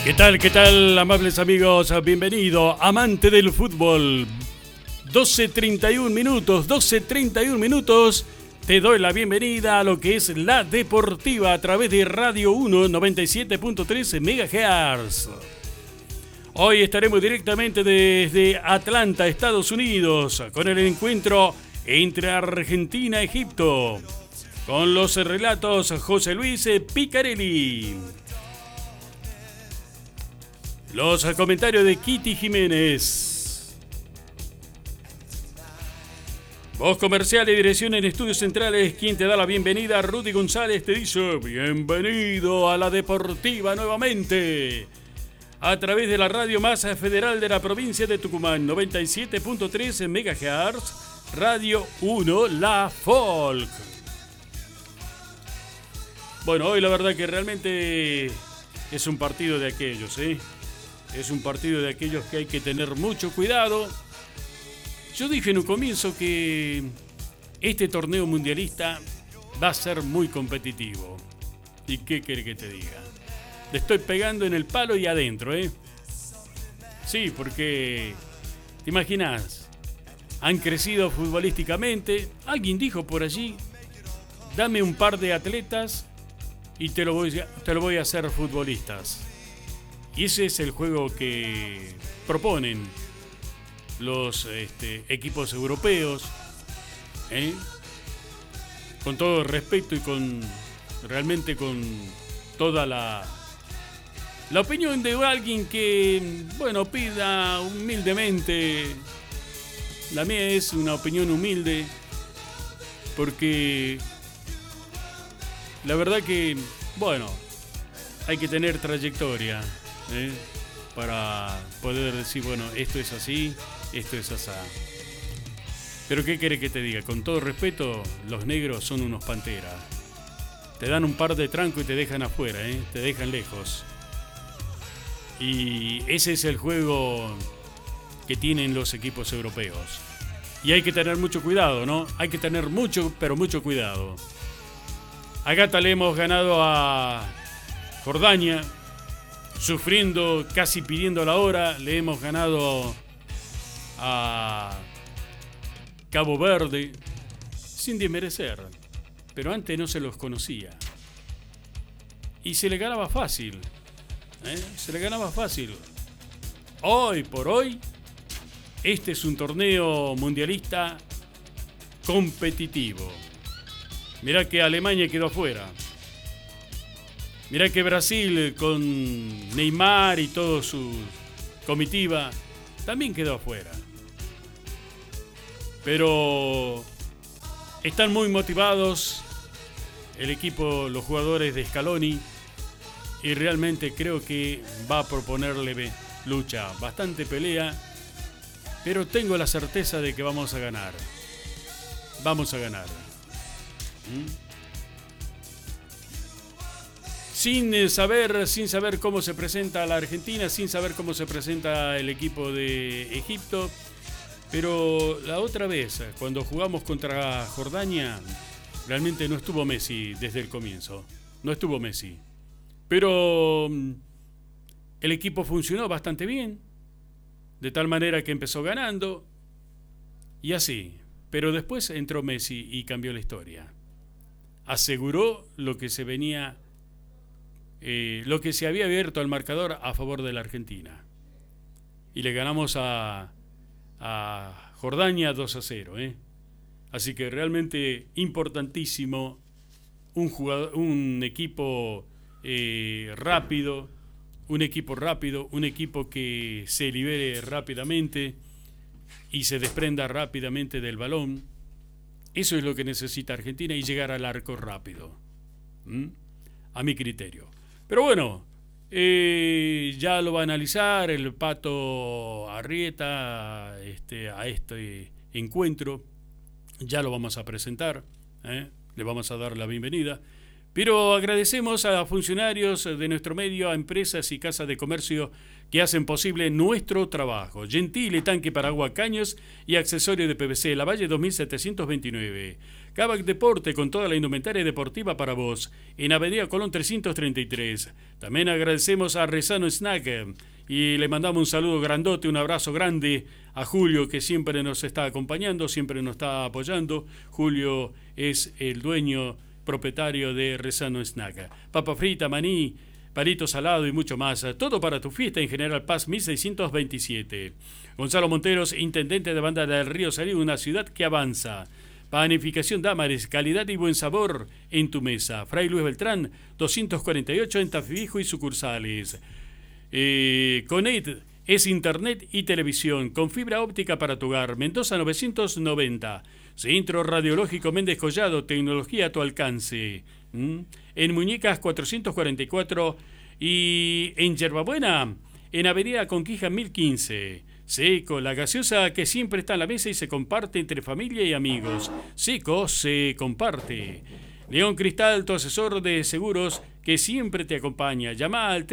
Qué tal, amables amigos? Bienvenido, amante del fútbol. 12:31 minutos. Te doy la bienvenida a lo que es La Deportiva a través de Radio 1 97.3 MHz. Hoy estaremos directamente desde Atlanta, Estados Unidos, con el encuentro entre Argentina y Egipto, con los relatos José Luis Picarelli. Los comentarios de Kitty Jiménez. Voz comercial y dirección en Estudios Centrales. Quien te da la bienvenida, Rudy González, te dice bienvenido a La Deportiva nuevamente. A través de la radio más federal de la provincia de Tucumán, 97.3 MHz, Radio 1 La Folk. Bueno, hoy la verdad que realmente es un partido de aquellos, ¿eh? Es un partido de aquellos que hay que tener mucho cuidado. Yo dije en un comienzo que este torneo mundialista va a ser muy competitivo. ¿Y qué quiere que te diga? Le estoy pegando en el palo y adentro, ¿eh? Sí, porque, ¿te imaginas? Han crecido futbolísticamente. Alguien dijo por allí, dame un par de atletas y te lo voy a hacer futbolistas. Y ese es el juego que proponen los equipos europeos, ¿eh? Con todo el respeto y realmente con toda la opinión de alguien que, bueno, pida humildemente. La mía es una opinión humilde, porque la verdad que, bueno, hay que tener trayectoria, para poder decir, bueno, esto es así, esto es asá. Pero ¿qué quiere que te diga? Con todo respeto, los negros son unos panteras. Te dan un par de trancos y te dejan afuera, te dejan lejos. Y ese es el juego que tienen los equipos europeos. Y hay que tener mucho cuidado, ¿no? Hay que tener mucho, pero mucho cuidado. A Gata le hemos ganado a Jordania, sufriendo, casi pidiendo la hora. Le hemos ganado a Cabo Verde, sin desmerecer, pero antes no se los conocía. Y se le ganaba fácil, se le ganaba fácil. Hoy por hoy, este es un torneo mundialista competitivo. Mirá que Alemania quedó afuera. Mirá que Brasil, con Neymar y todo su comitiva, también quedó afuera. Pero están muy motivados el equipo, los jugadores de Scaloni, y realmente creo que va a proponerle lucha, bastante pelea, pero tengo la certeza de que vamos a ganar. Vamos a ganar. Sin saber cómo se presenta la Argentina, sin saber cómo se presenta el equipo de Egipto. Pero la otra vez, cuando jugamos contra Jordania, realmente no estuvo Messi desde el comienzo. No estuvo Messi. Pero el equipo funcionó bastante bien, de tal manera que empezó ganando, y así. Pero después entró Messi y cambió la historia. Aseguró lo que se venía... lo que se había abierto al marcador a favor de la Argentina. Y le ganamos a Jordania 2-0. Así que realmente importantísimo. Un equipo rápido. Un equipo que se libere rápidamente y se desprenda rápidamente del balón. Eso es lo que necesita Argentina, y llegar al arco rápido. A mi criterio. Pero bueno, ya lo va a analizar el Pato Arrieta a este encuentro. Ya lo vamos a presentar, le vamos a dar la bienvenida. Pero agradecemos a funcionarios de nuestro medio, a empresas y casas de comercio que hacen posible nuestro trabajo. Gentile, tanque para agua, caños y accesorios de PVC, La Valle 2729. Cavac Deporte con toda la indumentaria deportiva para vos, en Avenida Colón 333. También agradecemos a Rezano Snack y le mandamos un saludo grandote, un abrazo grande a Julio, que siempre nos está acompañando, siempre nos está apoyando. Julio es el dueño propietario de Rezano Snack. Papa frita, maní, palito salado y mucho más. Todo para tu fiesta en General Paz 1627. Gonzalo Monteros, intendente de Banda del Río Salí, una ciudad que avanza. Panificación Dámares, calidad y buen sabor en tu mesa. Fray Luis Beltrán, 248 en Tafijo y sucursales. Conet es internet y televisión con fibra óptica para tu hogar. Mendoza 990. Centro Radiológico Méndez Collado, tecnología a tu alcance. En Muñecas 444 y en Yerbabuena, en Avenida Conquija 1015. Seco, la gaseosa que siempre está en la mesa y se comparte entre familia y amigos. Seco se comparte. León Cristal, tu asesor de seguros que siempre te acompaña. Llama al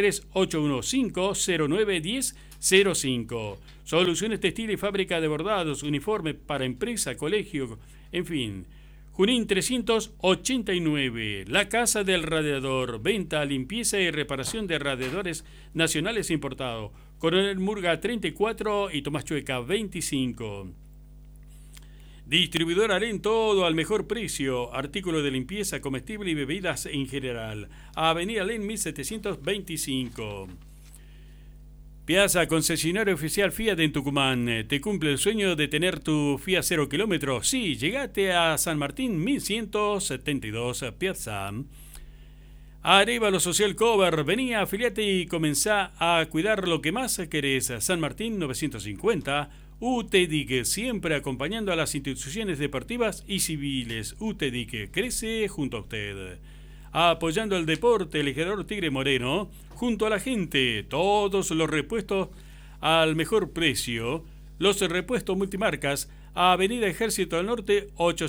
3815-091005. Soluciones textiles y fábrica de bordados, uniforme para empresa, colegio, en fin. Junín 389, La Casa del Radiador, venta, limpieza y reparación de radiadores nacionales importados. Coronel Murga 34 y Tomás Chueca 25. Distribuidor Alén, todo al mejor precio, artículos de limpieza, comestible y bebidas en general. Avenida Alén 1725. Piazza, concesionario oficial Fiat en Tucumán. ¿Te cumple el sueño de tener tu Fiat 0 kilómetros? Sí, llegate a San Martín 1172 Piazza. Arévalo Social Cover, vení, afiliate y comenzá a cuidar lo que más querés. San Martín 950. UTEDIC, siempre acompañando a las instituciones deportivas y civiles. UTEDIC, crece junto a usted. Apoyando el deporte, el Elegidor Tigre Moreno, junto a la gente, todos los repuestos al mejor precio. Los repuestos multimarcas, Avenida Ejército del Norte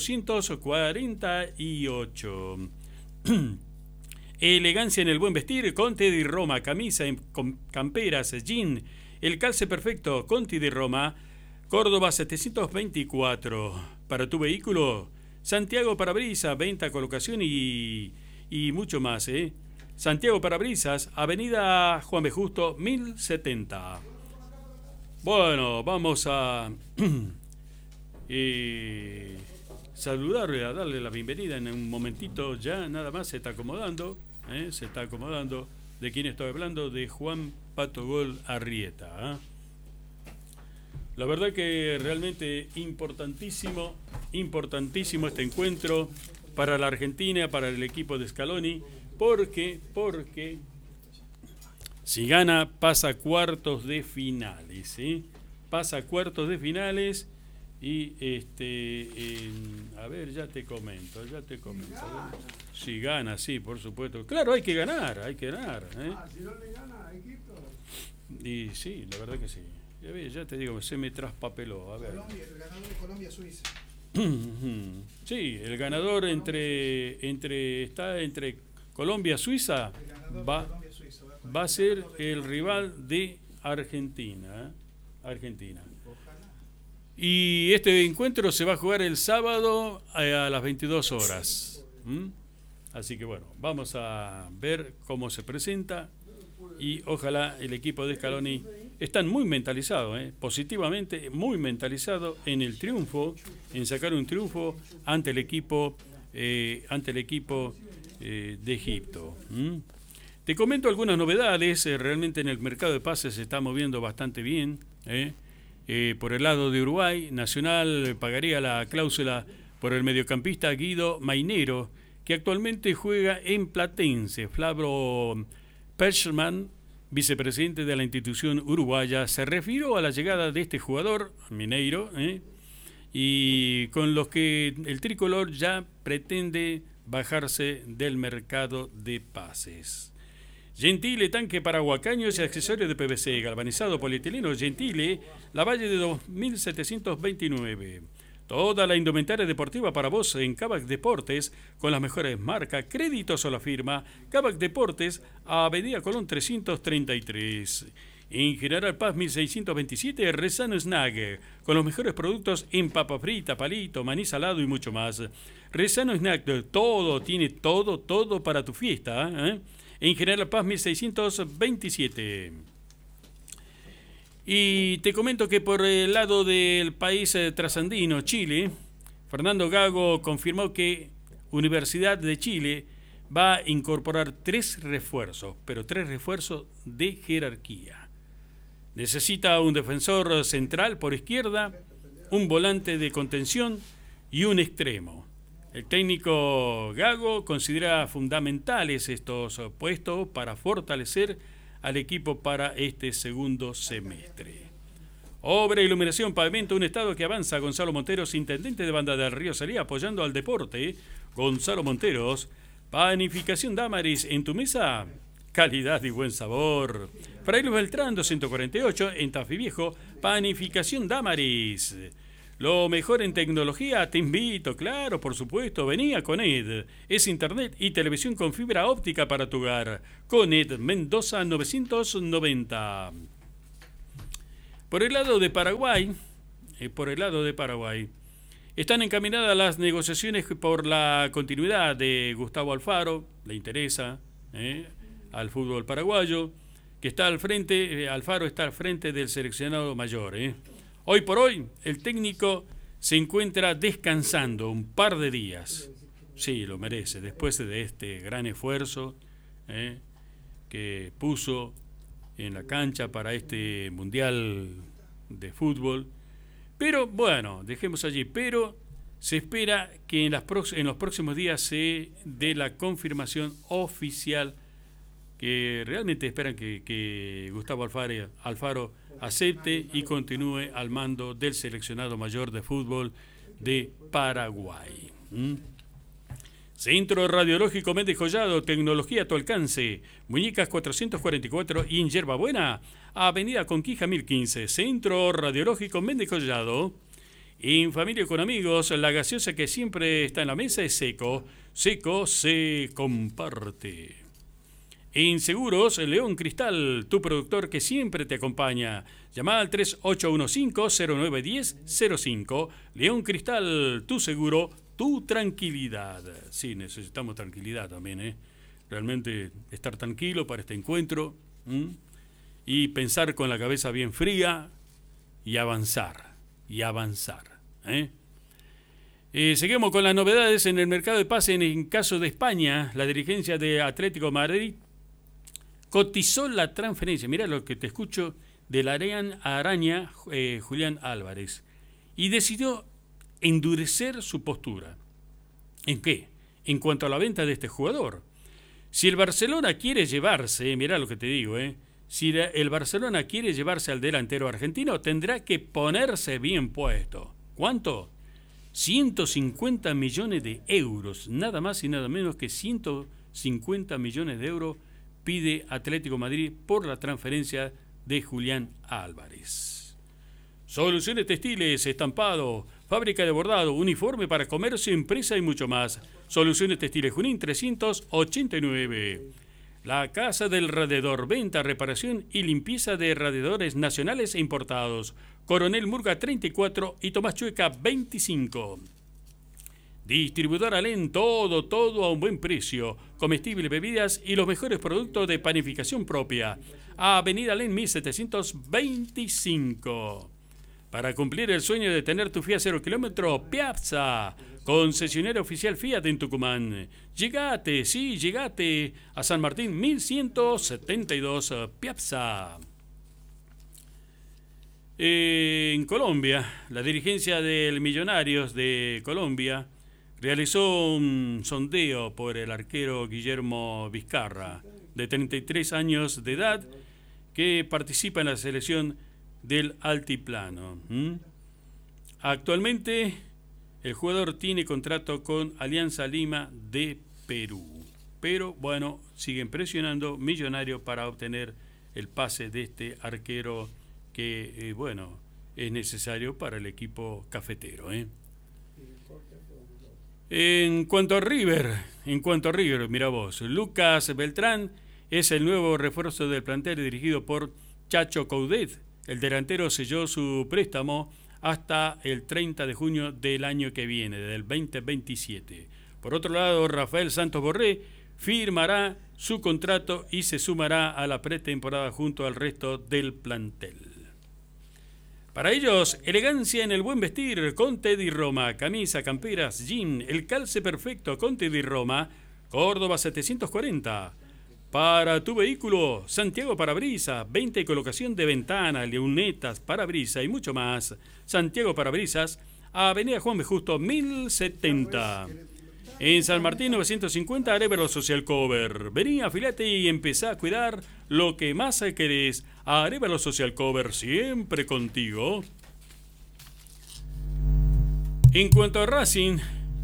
848. Elegancia en el buen vestir, Conti di Roma, camisa, camperas, jean, el calce perfecto, Conti di Roma, Córdoba 724. Para tu vehículo, Santiago Parabrisas, venta, colocación y mucho más, Santiago Parabrisas, Avenida Juan B. Justo 1070. Bueno, vamos a saludarle, a darle la bienvenida en un momentito ya, nada más se está acomodando, ¿De quién estoy hablando? De Juan Patogol Arrieta, La verdad que realmente importantísimo este encuentro para la Argentina, para el equipo de Scaloni, porque si gana pasa a cuartos de finales, pasa a cuartos de finales y a ver, ya te comento. Si gana, sí, por supuesto. Claro, hay que ganar. Si no le gana a Egipto. Y sí, la verdad que sí. Ya te digo, se me traspapeló. A ver. El ganador de Colombia-Suiza. Sí, el ganador entre Colombia-Suiza va a ser el rival de Argentina. Y este encuentro se va a jugar el sábado a las 22 horas. Así que bueno, vamos a ver cómo se presenta y ojalá el equipo de Scaloni están muy mentalizados, positivamente muy mentalizados en el triunfo, en sacar un triunfo ante el equipo de Egipto. Te comento algunas novedades. Realmente en el mercado de pases se está moviendo bastante bien. Por el lado de Uruguay, Nacional pagaría la cláusula por el mediocampista Guido Mainero, que actualmente juega en Platense. Flavio Perlman, vicepresidente de la institución uruguaya, se refirió a la llegada de este jugador, Mineiro, y con los que el tricolor ya pretende bajarse del mercado de pases. Gentile, tanque para aguacaños y accesorios de PVC, galvanizado polietileno Gentile, La Valle de 2729. Toda la indumentaria deportiva para vos en Kavak Deportes, con las mejores marcas, créditos o la firma. Kavak Deportes, Avenida Colón 333. En General Paz 1627, Rezano Snack, con los mejores productos en papa frita, palito, maní salado y mucho más. Rezano Snack, tiene todo para tu fiesta, ¿eh? En General Paz 1627. Y te comento que por el lado del país trasandino, Chile, Fernando Gago confirmó que Universidad de Chile va a incorporar 3 refuerzos, pero 3 refuerzos de jerarquía. Necesita un defensor central por izquierda, un volante de contención y un extremo. El técnico Gago considera fundamentales estos puestos para fortalecer al equipo para este segundo semestre. Obra, iluminación, pavimento, un estado que avanza. Gonzalo Monteros, intendente de Banda del Río Salía, apoyando al deporte. Gonzalo Monteros. Panificación Damaris, en tu mesa, calidad y buen sabor. Fray Luis Beltrán 248, en Tafí Viejo. Panificación Damaris. Lo mejor en tecnología, te invito, claro, por supuesto, vení a Coned. Es internet y televisión con fibra óptica para tu hogar. Coned, Mendoza 990. Por el lado de Paraguay, están encaminadas las negociaciones por la continuidad de Gustavo Alfaro. Le interesa al fútbol paraguayo, que está al frente. Alfaro está al frente del seleccionado mayor. Hoy por hoy, el técnico se encuentra descansando un par de días. Sí, lo merece, después de este gran esfuerzo que puso en la cancha para este Mundial de Fútbol. Pero, bueno, dejemos allí. Pero se espera que en los próximos días se dé la confirmación oficial, que realmente esperan que Gustavo Alfaro acepte y continúe al mando del seleccionado mayor de fútbol de Paraguay. Centro Radiológico Méndez Collado, tecnología a tu alcance. Muñecas 444 y en Yerbabuena, Avenida Conquija 1015. Centro Radiológico Méndez Collado. En familia con amigos, la gaseosa que siempre está en la mesa es Seco. Seco se comparte. En Seguros, León Cristal, tu productor que siempre te acompaña. Llama al 3815-0910-05. León Cristal, tu seguro, tu tranquilidad. Sí, necesitamos tranquilidad también, Realmente estar tranquilo para este encuentro y pensar con la cabeza bien fría y avanzar, Seguimos con las novedades en el mercado de pases. En caso de España, la dirigencia de Atlético de Madrid cotizó la transferencia, mira lo que te escucho, de la Araña Julián Álvarez, y decidió endurecer su postura. ¿En qué? En cuanto a la venta de este jugador. Si el Barcelona quiere llevarse, mira lo que te digo, si el Barcelona quiere llevarse al delantero argentino, tendrá que ponerse bien puesto. ¿Cuánto? 150 millones de euros, nada más y nada menos que 150 millones de euros pide Atlético Madrid por la transferencia de Julián Álvarez. Soluciones textiles, estampado, fábrica de bordado, uniforme para comercio, empresa y mucho más. Soluciones textiles Junín 389. La Casa del Radiador, venta, reparación y limpieza de radiadores nacionales e importados. Coronel Murga 34 y Tomás Chueca 25. Distribuidor Alén, todo a un buen precio. Comestibles, bebidas y los mejores productos de panificación propia. Avenida Alén 1725. Para cumplir el sueño de tener tu Fiat 0 kilómetro, Piazza, concesionario oficial Fiat en Tucumán. Llegate a San Martín 1172, Piazza. En Colombia, la dirigencia del Millonarios de Colombia realizó un sondeo por el arquero Guillermo Vizcarra, de 33 años de edad, que participa en la selección del altiplano. Actualmente, el jugador tiene contrato con Alianza Lima de Perú. Pero, bueno, siguen presionando Millonario para obtener el pase de este arquero que, es necesario para el equipo cafetero, En cuanto a River, mira vos, Lucas Beltrán es el nuevo refuerzo del plantel dirigido por Chacho Coudet. El delantero selló su préstamo hasta el 30 de junio del año que viene, del 2027. Por otro lado, Rafael Santos Borré firmará su contrato y se sumará a la pretemporada junto al resto del plantel. Para ellos, elegancia en el buen vestir con Teddy Roma, camisa, camperas, jean, el calce perfecto con Teddy Roma, Córdoba 740. Para tu vehículo, Santiago Parabrisas, venta y colocación de ventanas, lunetas, parabrisas y mucho más. Santiago Parabrisas, Avenida Juan B. Justo 1070. En San Martín 950, Arevalo Social Cover. Vení, afilate y empezá a cuidar lo que más querés. Arevalo Social Cover, siempre contigo. En cuanto a Racing,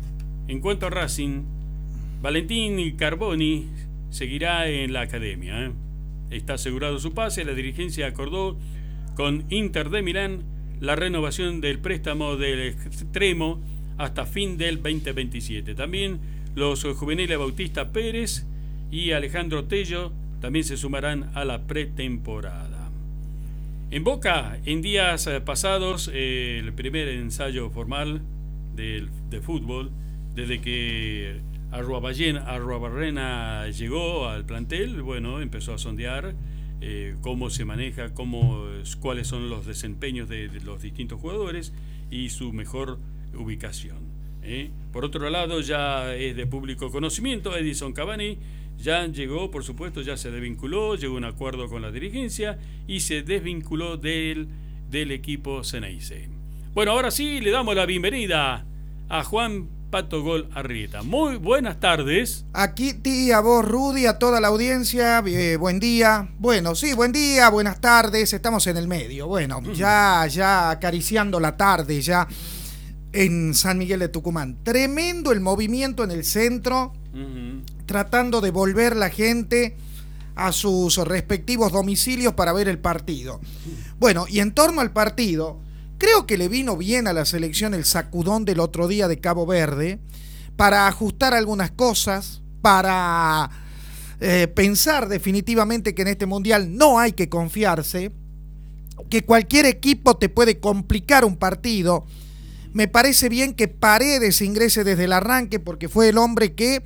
Valentín Carboni seguirá en la academia. Está asegurado su pase. La dirigencia acordó con Inter de Milán la renovación del préstamo del extremo hasta fin del 2027. También los juveniles Bautista Pérez y Alejandro Tello también se sumarán a la pretemporada. En Boca, en días pasados, el primer ensayo formal de fútbol, desde que Arruabarrena llegó al plantel, bueno, empezó a sondear cómo se maneja, cuáles son los desempeños de los distintos jugadores y su mejor ubicación. Por otro lado, ya es de público conocimiento, Edison Cavani ya llegó, por supuesto, ya se desvinculó, llegó a un acuerdo con la dirigencia y se desvinculó del equipo Ceneice. Bueno, ahora sí le damos la bienvenida a Juan Pato Gol Arrieta. Muy buenas tardes. Aquí a vos, Rudy, a toda la audiencia, buen día. Bueno, sí, buen día, buenas tardes, estamos en el medio. Bueno, ya acariciando la tarde, ya en San Miguel de Tucumán. Tremendo el movimiento en el centro, tratando de volver la gente a sus respectivos domicilios para ver el partido. Bueno, y en torno al partido, creo que le vino bien a la selección el sacudón del otro día de Cabo Verde para ajustar algunas cosas, para pensar definitivamente que en este mundial no hay que confiarse, que cualquier equipo te puede complicar un partido. Me parece bien que Paredes ingrese desde el arranque porque fue el hombre que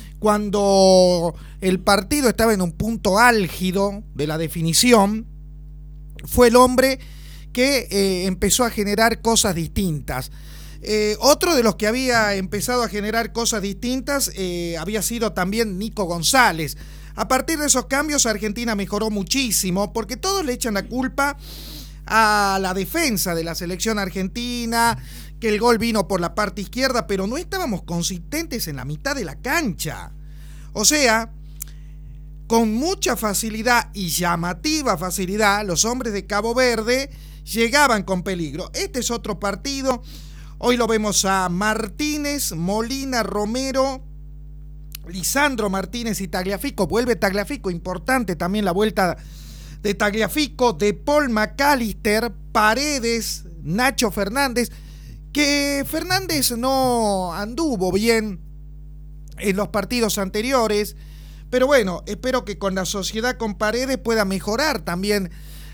cuando el partido estaba en un punto álgido de la definición, fue el hombre que empezó a generar cosas distintas. Otro de los que había empezado a generar cosas distintas había sido también Nico González. A partir de esos cambios, Argentina mejoró muchísimo, porque todos le echan la culpa a la defensa de la selección argentina, que el gol vino por la parte izquierda, pero no estábamos consistentes en la mitad de la cancha. O sea, con mucha facilidad y llamativa facilidad, los hombres de Cabo Verde llegaban con peligro. Este es otro partido. Hoy lo vemos a Martínez, Molina, Romero, Lisandro Martínez y Tagliafico. Vuelve Tagliafico, importante también la vuelta de Tagliafico, de Paul McAllister, Paredes, Nacho Fernández, que Fernández no anduvo bien en los partidos anteriores, pero bueno, espero que con la sociedad con Paredes pueda mejorar también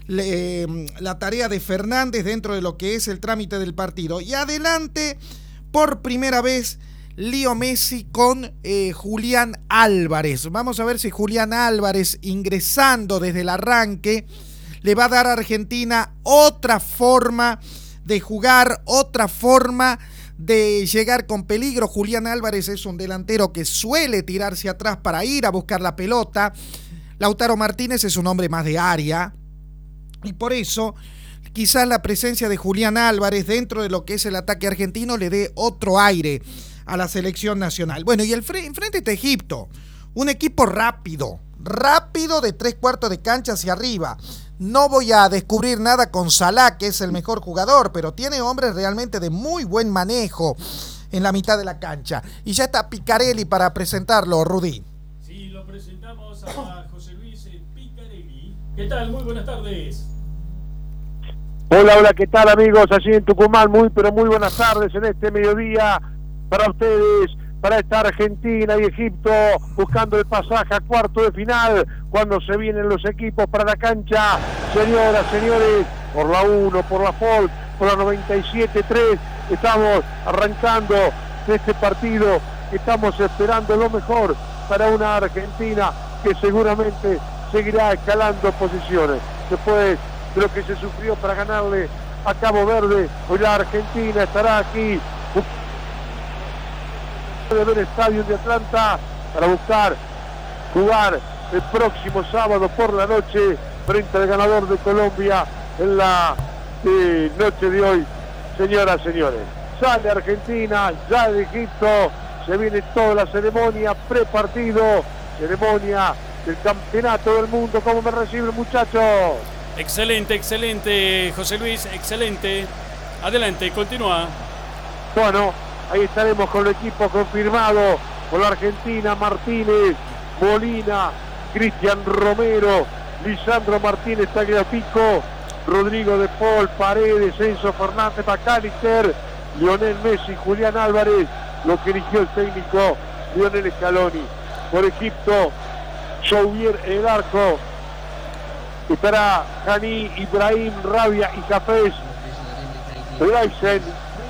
la tarea de Fernández dentro de lo que es el trámite del partido. Y adelante, por primera vez, Leo Messi con Julián Álvarez. Vamos a ver si Julián Álvarez, ingresando desde el arranque, le va a dar a Argentina otra forma de jugar, otra forma de llegar con peligro. Julián Álvarez es un delantero que suele tirarse atrás para ir a buscar la pelota. Lautaro Martínez es un hombre más de área, y por eso quizás la presencia de Julián Álvarez dentro de lo que es el ataque argentino le dé otro aire a la selección nacional. Bueno, y enfrente está Egipto, un equipo rápido de 3/4 de cancha hacia arriba. No voy a descubrir nada con Salah, que es el mejor jugador, pero tiene hombres realmente de muy buen manejo en la mitad de la cancha. Y ya está Picarelli para presentarlo, Rudy. Sí, lo presentamos a José Luis Picarelli. ¿Qué tal? Muy buenas tardes. Hola, ¿qué tal, amigos? Allí en Tucumán, muy buenas tardes en este mediodía para ustedes, para esta Argentina y Egipto, buscando el pasaje a cuarto de final, cuando se vienen los equipos para la cancha. Señoras, señores, por la 1, por la Folk, por la 97.3, estamos arrancando este partido, estamos esperando lo mejor para una Argentina que seguramente seguirá escalando posiciones. Después de lo que se sufrió para ganarle a Cabo Verde, hoy la Argentina estará aquí del Estadio de Atlanta para buscar jugar el próximo sábado por la noche frente al ganador de Colombia en la noche de hoy. Señoras, señores, sale Argentina, ya de Egipto, se viene toda la ceremonia, prepartido, ceremonia del campeonato del mundo. ¿Cómo me reciben, muchachos? Excelente, excelente, José Luis, excelente. Adelante, continúa. Bueno, ahí estaremos con el equipo confirmado por la Argentina: Martínez, Molina, Cristian Romero, Lisandro Martínez, Tagliafico, Rodrigo de Paul, Paredes, Enzo Fernández, McAllister, Lionel Messi, Julián Álvarez, lo que eligió el técnico Lionel Scaloni. Por Egipto, Jouvier en el arco, estará Hani, Ibrahim, Rabia y Cafés, Blaisen,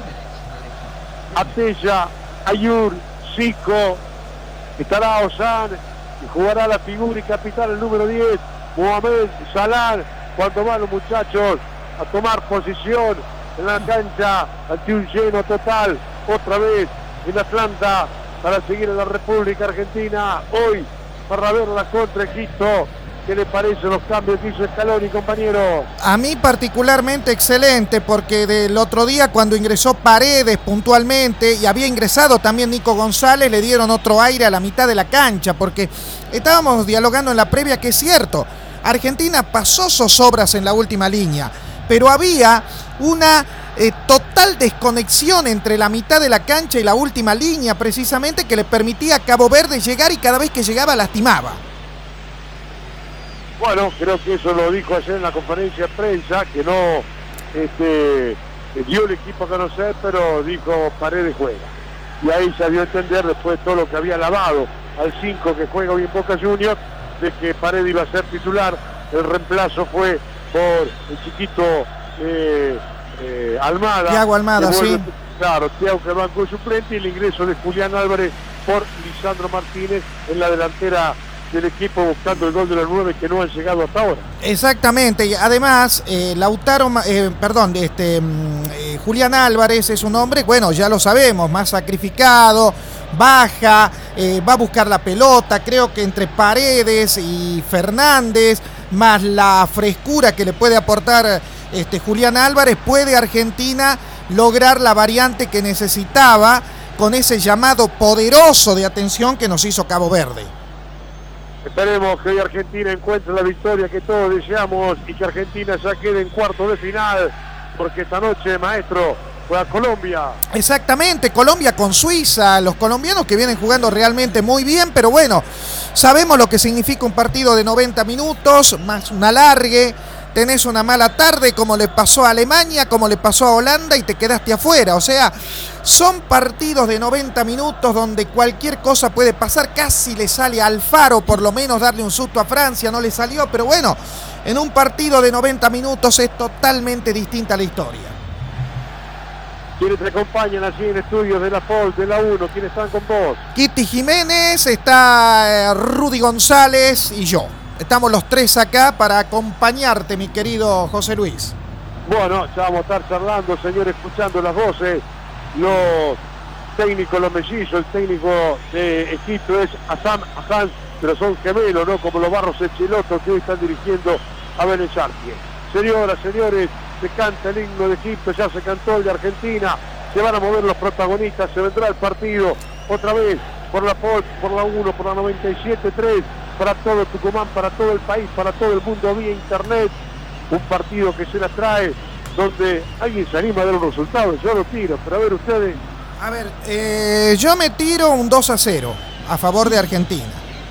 Atella, Ayur, Zico, estará Ozan, y jugará la figura y capitán el número 10, Mohamed Salah, cuando van los muchachos a tomar posición en la cancha ante un lleno total, otra vez en Atlanta, para seguir en la República Argentina, hoy para verla contra Egipto. ¿Qué le parecen los cambios que hizo Scaloni, compañero? A mí particularmente excelente, porque del otro día cuando ingresó Paredes puntualmente y había ingresado también Nico González, le dieron otro aire a la mitad de la cancha, porque estábamos dialogando en la previa que es cierto, Argentina pasó zozobras en la última línea, pero había una total desconexión entre la mitad de la cancha y la última línea, precisamente, que le permitía a Cabo Verde llegar y cada vez que llegaba lastimaba. Bueno, creo que eso lo dijo ayer en la conferencia de prensa, que no dio el equipo a conocer, pero dijo Paredes juega. Y ahí se dio a entender, después de todo lo que había lavado al 5 que juega hoy en Boca Juniors, de que Paredes iba a ser titular. El reemplazo fue por el chiquito Almada. Thiago Almada, sí. Claro, Thiago, que bancó suplente, y el ingreso de Julián Álvarez por Lisandro Martínez en la delantera del equipo, buscando el gol de los 9 que no han llegado hasta ahora. Exactamente, y además Julián Álvarez es un hombre, bueno, ya lo sabemos, más sacrificado, baja, va a buscar la pelota. Creo que entre Paredes y Fernández, más la frescura que le puede aportar Julián Álvarez, puede Argentina lograr la variante que necesitaba con ese llamado poderoso de atención que nos hizo Cabo Verde. Esperemos que hoy Argentina encuentre la victoria que todos deseamos y que Argentina ya quede en cuartos de final, porque esta noche, maestro, juega Colombia. Exactamente, Colombia con Suiza, los colombianos que vienen jugando realmente muy bien, pero bueno, sabemos lo que significa un partido de 90 minutos, más un alargue. Tenés una mala tarde como le pasó a Alemania, como le pasó a Holanda, y te quedaste afuera. O sea, son partidos de 90 minutos donde cualquier cosa puede pasar. Casi le sale a Alfaro por lo menos darle un susto a Francia, no le salió, pero bueno, en un partido de 90 minutos es totalmente distinta la historia. ¿Quiénes te acompañan allí en estudios de la FOL, de la 1? ¿Quiénes están con vos? Kitty Jiménez, está Rudy González y yo. Estamos los tres acá para acompañarte, mi querido José Luis. Bueno, ya vamos a estar charlando, señor, escuchando las voces. Los técnicos, los mellizos, el técnico de Egipto es Hassan, pero son gemelos, ¿no? Como los Barros Echeloto, que hoy están dirigiendo a Benezarque. Señoras, señores, se canta el himno de Egipto, ya se cantó el de Argentina. Se van a mover los protagonistas, se vendrá el partido otra vez por la FOL, por la 1, por la 97.3. Para todo Tucumán, para todo el país, para todo el mundo vía internet. Un partido que se la trae, donde alguien se anima a dar un resultado. Yo lo tiro, pero a ver ustedes. A ver, yo me tiro un 2-0 a favor de Argentina.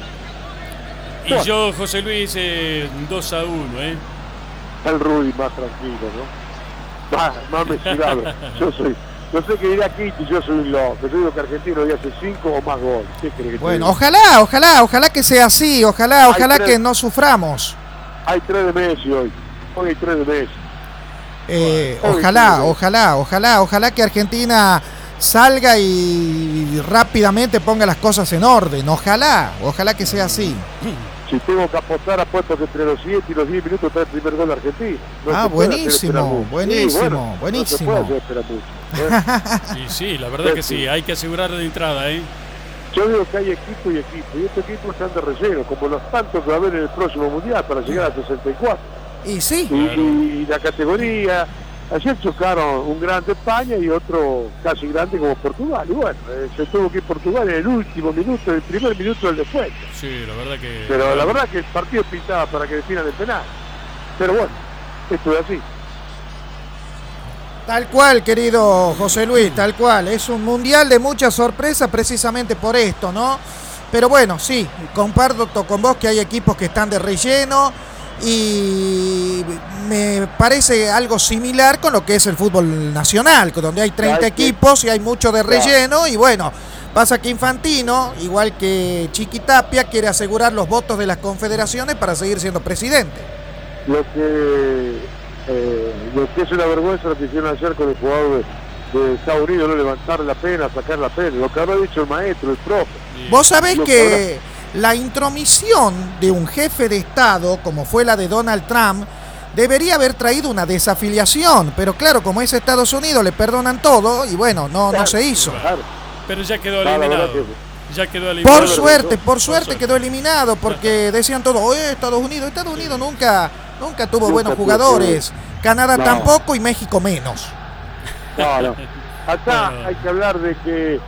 Y bueno, yo, José Luis, 2-1, El Rudy más tranquilo, ¿no? Más mesurado. Yo soy No sé qué dirá Kitty, yo soy un loco. Yo digo que Argentino ya hace 5 o más goles. ¿Qué crees que Bueno, ojalá que sea así, ojalá que no suframos. Hay 3 de Messi hoy. Hoy hay 3 de Messi. Ojalá que Argentina salga y rápidamente ponga las cosas en orden. Ojalá que sea así. Si tengo que apostar, apuesto que entre los 7 y los 10 minutos está el primer gol de Argentina. Buenísimo. No se puede hacer esperar mucho. Sí, la verdad que sí, hay que asegurar de entrada, ¿eh? Yo digo que hay equipo y equipo, y estos equipos están de relleno, como los tantos que va a haber en el próximo Mundial para llegar a 64. Y sí. Y la categoría, ayer chocaron un grande España y otro casi grande como Portugal, y bueno, se tuvo que ir Portugal en el último minuto, el primer minuto del descuento. Sí, la verdad que... Pero la verdad que el partido pintaba para que definan el penal. Pero bueno, esto es así. Tal cual, querido José Luis, tal cual. Es un mundial de mucha sorpresa precisamente por esto, ¿no? Pero bueno, sí, comparto con vos que hay equipos que están de relleno y me parece algo similar con lo que es el fútbol nacional, donde hay 30 equipos y hay mucho de relleno y bueno, pasa que Infantino, igual que Chiquitapia, quiere asegurar los votos de las confederaciones para seguir siendo presidente. Lo que es una vergüenza lo que hicieron ayer con el jugador de Estados Unidos, no levantar la pena, sacar la pena, lo que habrá dicho el maestro, el profe. Vos sabés que la intromisión de un jefe de Estado, como fue la de Donald Trump, debería haber traído una desafiliación, pero claro, como es Estados Unidos, le perdonan todo y bueno, no se hizo. Claro. Pero ya quedó eliminado. Ya quedó eliminado. Por suerte quedó eliminado, porque decían todo, Estados Unidos nunca tuvo buenos jugadores, Canadá tampoco y México menos. No. Acá hay que hablar de que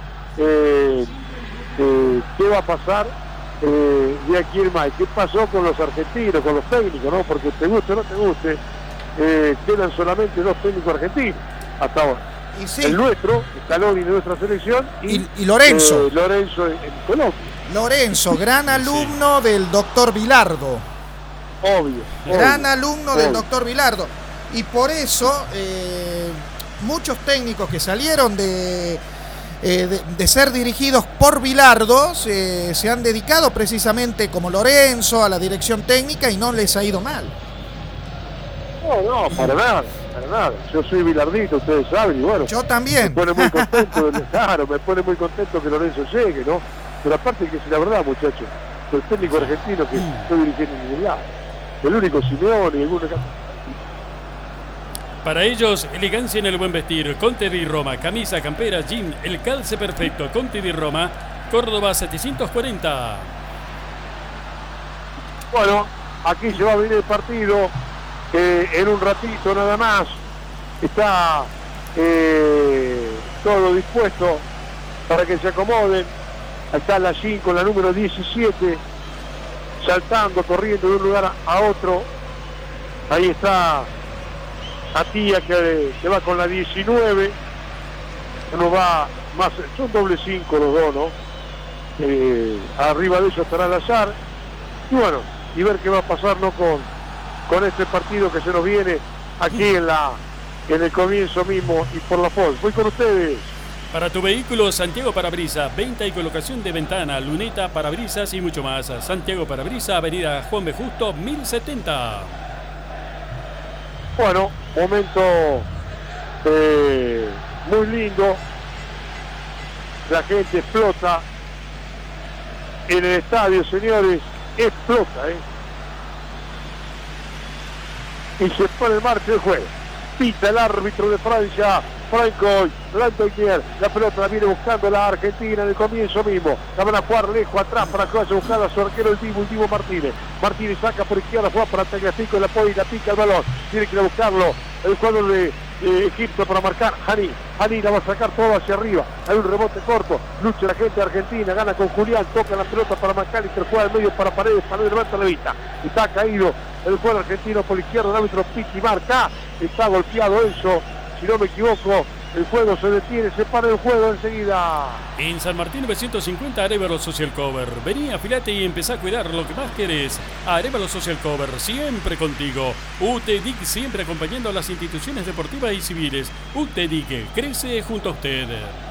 qué va a pasar de aquí en más. ¿Qué pasó con los argentinos, con los técnicos, no? Porque te guste o no te guste, quedan solamente 2 técnicos argentinos hasta ahora. Y sí. El nuestro, Scaloni de nuestra selección, y Lorenzo. Lorenzo en Colombia. Lorenzo, gran alumno del doctor Bilardo. Obvio. Gran alumno del doctor Bilardo. Y por eso muchos técnicos que salieron de ser dirigidos por Bilardo se han dedicado precisamente como Lorenzo a la dirección técnica y no les ha ido mal. No, para nada. Yo soy bilardito, ustedes saben, y bueno. Yo también. Me pone muy contento, me pone muy contento que Lorenzo llegue, ¿no? Pero aparte que si la verdad, muchachos, el técnico argentino que estoy dirigiendo en ningún lado. El único Simeone y alguno. Para ellos, elegancia en el buen vestir. Conte di Roma, camisa, campera, jean, el calce perfecto. Conte di Roma, Córdoba 740. Bueno, aquí se va a venir el partido. En un ratito nada más. Está todo dispuesto para que se acomoden. Ahí está la 5, la número 17. Saltando, corriendo de un lugar a otro. Ahí está Atía que va con la 19. Uno va más, son doble 5 los dos, ¿no? Arriba de ellos estará Lazar. Y bueno, y ver qué va a pasar, ¿no? Con este partido que se nos viene aquí en el comienzo mismo y por la Fox. Voy con ustedes. Para tu vehículo, Santiago Parabrisas, venta y colocación de ventana, luneta, parabrisas y mucho más. Santiago Parabrisas, avenida Juan B. Justo, 1070. Bueno, momento muy lindo. La gente explota en el estadio, señores. Explota, Y se pone en marcha el juego. Pita el árbitro de Francia, Franco Lantoinier. La pelota la viene buscando la Argentina en el comienzo mismo. La van a jugar lejos atrás para que vaya a buscar a su arquero el Dibu Martínez. Martínez saca por izquierda, juega para Tagliafico, la apoya y la pica el balón. Tiene que ir a buscarlo el jugador de Egipto para marcar. Hani la va a sacar todo hacia arriba. Hay un rebote corto. Lucha la gente de Argentina, gana con Julián, toca la pelota para marcar y se juega al medio para Paredes levanta la vista. Está caído el jugador argentino por la izquierda, el árbitro Piqui marca. Está golpeado Enzo, si no me equivoco, El juego se detiene, se para el juego enseguida. En San Martín 950 Arevalo Social Cover. Vení, afilate y empezá a cuidar lo que más querés. Arevalo Social Cover, siempre contigo. UTEDIC, siempre acompañando a las instituciones deportivas y civiles. UTEDIC, crece junto a usted.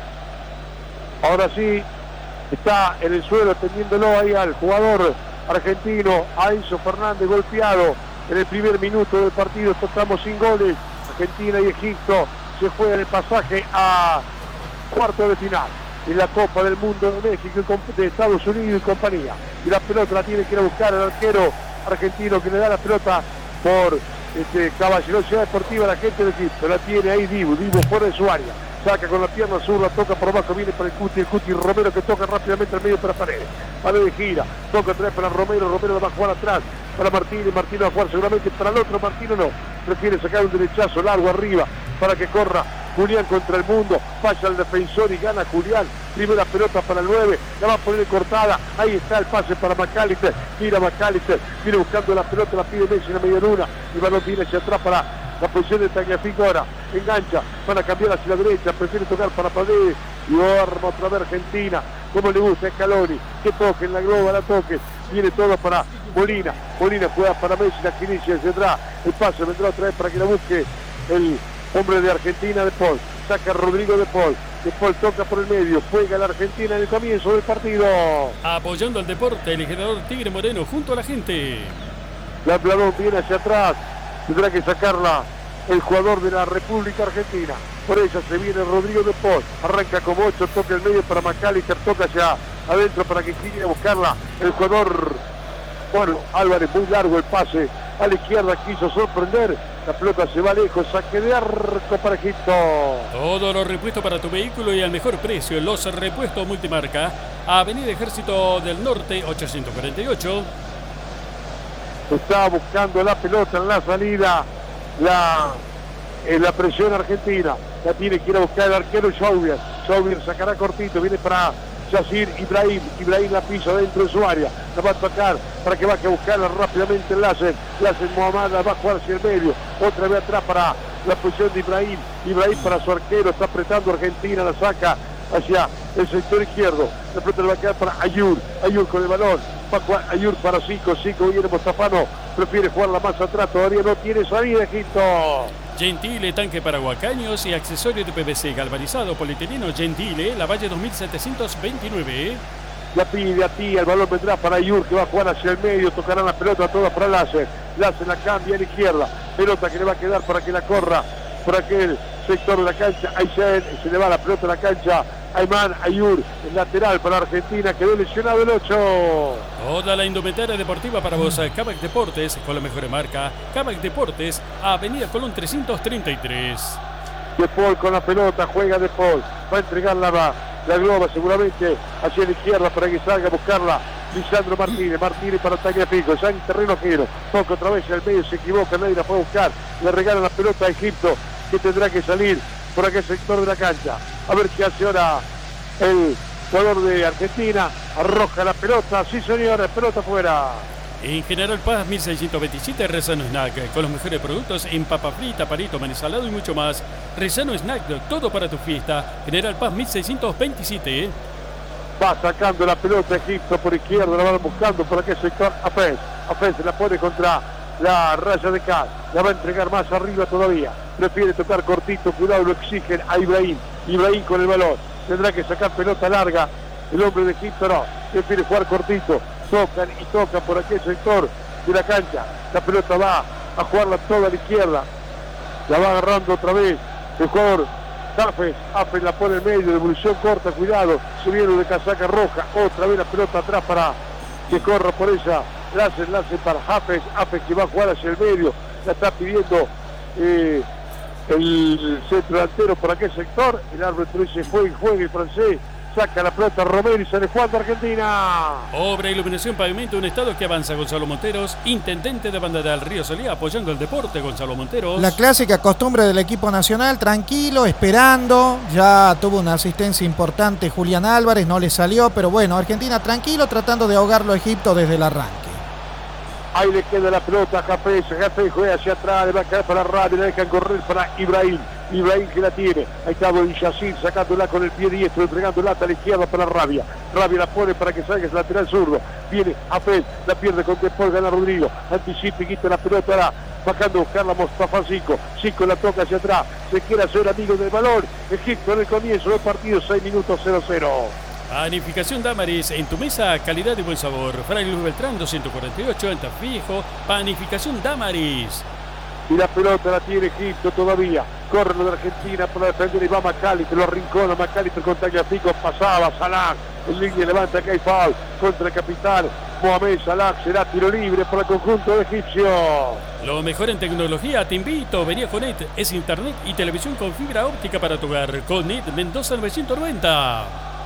Ahora sí, está en el suelo tendiéndolo ahí al jugador argentino, a Enzo Fernández, golpeado en el primer minuto del partido. Tocamos sin goles. Argentina y Egipto se juegan el pasaje a cuarto de final en la Copa del Mundo de México, de Estados Unidos y compañía. Y la pelota la tiene que ir a buscar el arquero argentino, que le da la pelota por Caballerosidad Deportiva a la gente de Egipto. La tiene ahí Dibu fuera de su área. Saca con la pierna zurda, toca por abajo, viene para el Cuti Romero, que toca rápidamente al medio para Paredes. Paredes gira, toca atrás para Romero va a jugar atrás para Martínez va a jugar seguramente para el otro, Martínez no, prefiere sacar un derechazo largo arriba para que corra Julián contra el mundo, falla el defensor y gana Julián. Primera pelota para el 9, la va a poner cortada, ahí está el pase para McAllister, mira McAllister, viene buscando la pelota, la pide Messi en la media luna, y balón viene hacia atrás para la posición de Tagliafico. Ahora engancha, van a cambiar hacia la derecha, prefiere tocar para Paredes y arma otra vez Argentina, como le gusta a Scaloni, que toque en la globa, la toque, viene todo para Molina juega para Messi, la que inicia hacia atrás, el pase vendrá otra vez para que la busque el hombre de Argentina, De Paul, saca Rodrigo De Paul toca por el medio, juega la Argentina en el comienzo del partido. Apoyando al deporte, el generador Tigre Moreno junto a la gente. La balón viene hacia atrás, tendrá que sacarla el jugador de la República Argentina. Por ella se viene Rodrigo De Paul, arranca como 8, toca el medio para McAllister, toca hacia adentro para que quiera buscarla el jugador. Bueno, Álvarez, muy largo el pase a la izquierda, quiso sorprender, la pelota se va lejos, saque de arco para Egipto. Todos los repuestos para tu vehículo y al mejor precio, los repuestos multimarca, Avenida Ejército del Norte 848. Está buscando la pelota en la salida, la presión argentina, la tiene que ir a buscar el arquero Schaubier sacará cortito, viene para Yacir Ibrahim la pisa dentro de su área, la va a tocar para que baje a buscarla rápidamente el Láser Mohamed, la va a jugar hacia el medio, otra vez atrás para la posición de Ibrahim para su arquero, está apretando Argentina, la saca hacia el sector izquierdo, la pelota le va a quedar para Ayur con el balón, va a jugar Ayur para Zico viene Mostafano, prefiere jugarla más atrás, todavía no tiene salida Egipto. Gentile, tanque para huacaños y accesorio de PVC galvanizado polietileno Gentile, la Valle 2729. La pide a ti, el balón vendrá para Ayur, que va a jugar hacia el medio, tocarán la pelota toda para Láser la cambia a la izquierda, pelota que le va a quedar para que la corra por aquel sector de la cancha, ahí se le va la pelota a la cancha, Ayman Ayur, el lateral para Argentina, quedó lesionado el 8. Toda la indumentaria deportiva para vos, Camac Deportes, con la mejor marca, Camac Deportes, Avenida Colón 333. De Paul con la pelota, juega De Paul, va a entregar la globa seguramente hacia la izquierda para que salga a buscarla Lisandro Martínez para Tagliafico, ya en terreno ajeno, toca otra vez al medio, se equivoca, nadie la puede buscar, le regalan la pelota a Egipto, que tendrá que salir por aquel sector de la cancha. A ver qué hace ahora el jugador de Argentina, arroja la pelota, sí señores, pelota fuera. En General Paz 1627, Rezano Snack, con los mejores productos en papa frita, palito, maní salado y mucho más. Rezano Snack, todo para tu fiesta. General Paz 1627. Va sacando la pelota Egipto por izquierda, la van buscando por aquel sector. Afez se la pone contra la raya de Cas, la va a entregar más arriba todavía. Prefiere tocar cortito, cuidado, lo exigen a Ibrahim con el balón. Tendrá que sacar pelota larga. El hombre de Egipto no, prefiere jugar cortito. Tocan por aquel sector de la cancha. La pelota va a jugarla toda a la izquierda. La va agarrando otra vez el jugador Afes la pone en medio, devolución corta, cuidado, se viene de casaca roja, otra vez la pelota atrás para que corra por ella, Láser para Afes que va a jugar hacia el medio, la está pidiendo el centro delantero por aquel sector, el árbitro dice juegue el francés, saca la pelota Romero y sale jugando Argentina. Obra, iluminación, pavimento, un estado que avanza. Gonzalo Monteros, intendente de Banda del Río Solía, apoyando el deporte. Gonzalo Monteros. La clásica costumbre del equipo nacional, tranquilo, esperando. Ya tuvo una asistencia importante Julián Álvarez, no le salió, pero bueno, Argentina tranquilo, tratando de ahogarlo a Egipto desde el arranque. Ahí le queda la pelota a Jafé juega hacia atrás, le va a caer para Rabia, le dejan correr para Ibrahim que la tiene, ahí está Don Yacir sacándola con el pie diestro, entregándola a la izquierda para Rabia la pone para que salga, es lateral zurdo, viene Jafé, la pierde con Depol, gana Rodrigo, anticipa y quita la pelota, ahora bajando a buscarla Mostafa Zico la toca hacia atrás, se quiere hacer amigo del balón, Egipto en el comienzo del partido, 6 minutos 0-0. Panificación Damaris, en tu mesa, calidad y buen sabor. Fray Luis Beltrán, 248, en Tafijo. Panificación Damaris. Y la pelota la tiene Egipto todavía. Corre lo de Argentina para defender y va McAllister, lo arrincona McAllister con Tagliafico, pasaba Salah, en línea levanta acá hay foul contra el capitán Mohamed Salah, será tiro libre para el conjunto de egipcio. Lo mejor en tecnología, te invito, venía con Net, es internet y televisión con fibra óptica para tu hogar. Con Net, Mendoza 990.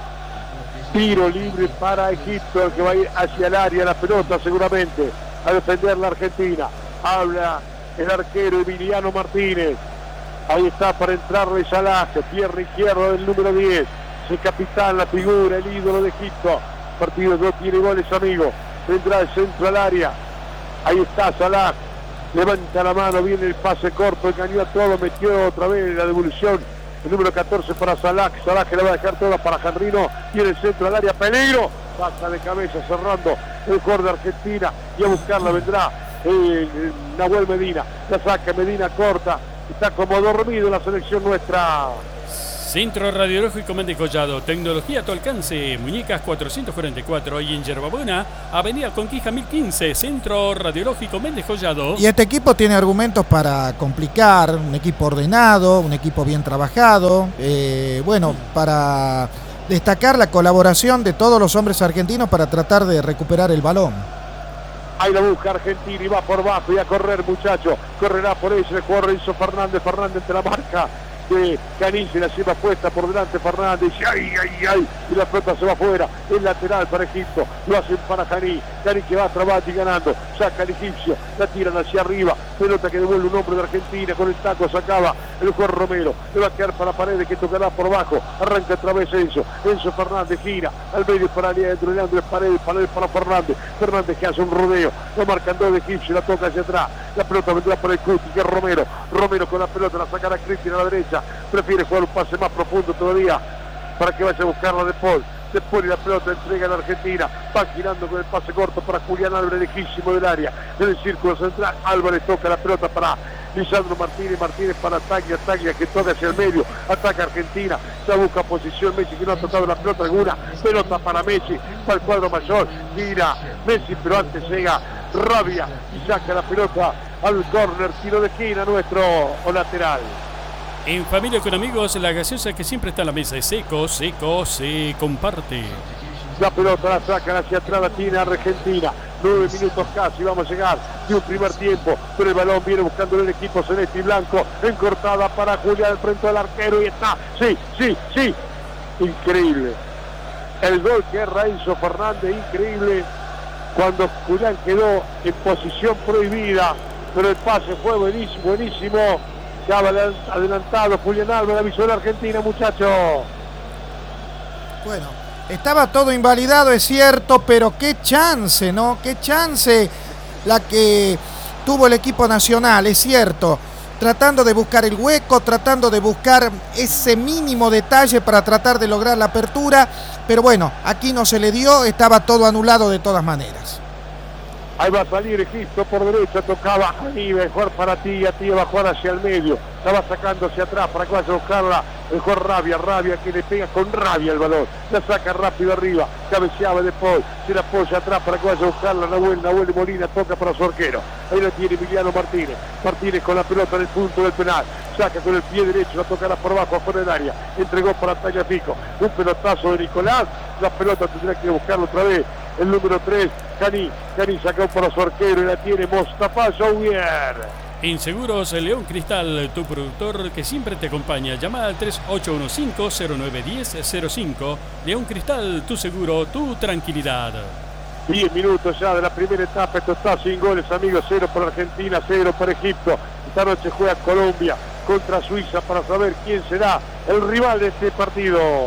Tiro libre para Egipto, el que va a ir hacia el área, la pelota seguramente, a defender la Argentina. Habla el arquero Emiliano Martínez. Ahí está para entrarle Salah, pierna izquierda del número 10. Es el capitán, la figura, el ídolo de Egipto. Partido no tiene goles, amigo. Vendrá el centro al área. Ahí está Salah. Levanta la mano, viene el pase corto, engañó a todo, metió otra vez la devolución. El número 14 para Salah que le va a dejar toda para Janrino, tiene el centro al área, peligro, pasa de cabeza cerrando el jugador de Argentina y a buscarla vendrá Nahuel Medina, la saca Medina corta, está como dormido la selección nuestra. Centro Radiológico Méndez Collado, tecnología a tu alcance, Muñecas 444 y en Yerbabuena, Avenida Conquija 1015, Centro Radiológico Méndez Collado. Y este equipo tiene argumentos para complicar, un equipo ordenado, un equipo bien trabajado, para destacar la colaboración de todos los hombres argentinos para tratar de recuperar el balón. Ahí la busca Argentina y va por bajo y a correr, muchacho, correrá por ella el jugador Renzo Fernández entre la marca de Cani, se la lleva puesta por delante Fernández, y la pelota se va afuera, el lateral para Egipto, lo hacen para Cani que va a trabar y ganando, saca el egipcio, la tiran hacia arriba, pelota que devuelve un hombre de Argentina, con el taco sacaba el jugador Romero, le va a quedar para Paredes que tocará por bajo, arranca otra vez Enzo Fernández gira, al medio para adentro, Andrés Paredes para Fernández que hace un rodeo, lo marcan dos de egipcio, la toca hacia atrás, la pelota vendrá por el Cuti, que es Romero con la pelota, la sacará Cristian a la derecha, prefiere jugar un pase más profundo todavía para que vaya a buscarla De Paul y la pelota entrega a la Argentina, va girando con el pase corto para Julián Álvarez, lejísimo del área, en el círculo central, Álvarez toca la pelota para Lisandro Martínez para Taglia que toca hacia el medio, ataca Argentina, ya busca posición Messi que no ha tocado la pelota alguna, pelota para Messi, para el cuadro mayor, gira Messi pero antes llega Rabia y saca la pelota al córner, tiro de esquina nuestro lateral. En familia con amigos, la gaseosa que siempre está en la mesa es Seco, se comparte. La pelota la sacan hacia atrás, la tiene Argentina. 9 minutos casi, vamos a llegar de un primer tiempo, pero el balón viene buscando el equipo celeste y blanco, encortada para Julián frente al arquero y está, sí, increíble. El gol que es Renzo Fernández, increíble, cuando Julián quedó en posición prohibida, pero el pase fue buenísimo. Ya va adelantado Julián Álvarez, avisó la Argentina, muchachos. Bueno, estaba todo invalidado, es cierto, pero qué chance, ¿no? Qué chance la que tuvo el equipo nacional, es cierto. Tratando de buscar el hueco, tratando de buscar ese mínimo detalle para tratar de lograr la apertura. Pero bueno, aquí no se le dio, estaba todo anulado de todas maneras. Ahí va a salir Egipto por derecha, tocaba a Nive, jugar para Tía va a jugar hacia el medio, la va sacando hacia atrás para que vaya a buscarla el jugador Rabia que le pega con rabia el balón, la saca rápido arriba, cabeceaba De Paul, se la apoya atrás para que vaya a buscarla Nahuel y Molina toca para su arquero, ahí la tiene Emiliano Martínez con la pelota en el punto del penal, saca con el pie derecho, la tocará por abajo afuera del área, entregó para Tagliafico, un pelotazo de Nicolás, la pelota tendrá que buscarla otra vez, el número 3, Cani sacó para su arquero y la tiene Mostafa Jouvier. En Seguros León Cristal, tu productor que siempre te acompaña. Llama al 3815-0910-05. León Cristal, tu seguro, tu tranquilidad. 10 minutos ya de la primera etapa, esto está sin goles, amigos, 0 para Argentina, 0 para Egipto. Esta noche juega Colombia contra Suiza para saber quién será el rival de este partido.